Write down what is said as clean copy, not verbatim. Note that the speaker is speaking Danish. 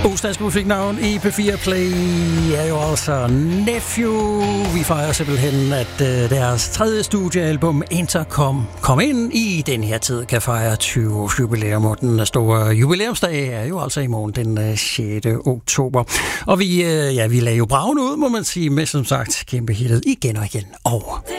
Dansk musiknavn i P4 Play er jo altså Nephew. Vi fejrer simpelthen, at deres tredje studiealbum Intercom kom ind i den her tid, kan fejre 20-års jubilæum, og den store jubilæumsdag er jo altså i morgen den 6. oktober. Og vi lagde jo braven ud, må man sige, med som sagt kæmpe hittet igen og igen. Og